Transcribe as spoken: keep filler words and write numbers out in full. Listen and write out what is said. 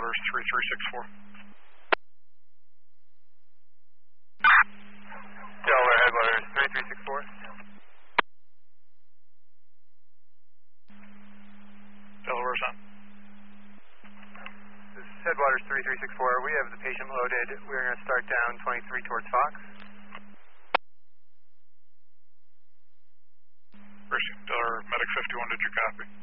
Headwaters three three six four. Delaware Headwaters three three six four. Delaware's on. This is Headwaters three three six four. We have the patient loaded. We're going to start down twenty-three towards Fox. Delaware Medic fifty-one, did you copy?